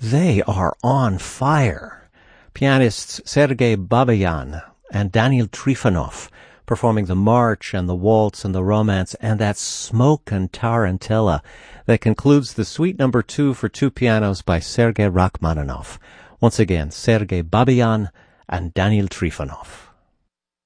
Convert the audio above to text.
They are on fire. Pianists Sergei Babayan and Daniel Trifonov performing the march and the waltz and the romance and that smokin' tarantella that concludes the Suite No. 2 for two pianos by Sergei Rachmaninoff. Once again, Sergei Babayan and Daniel Trifonov.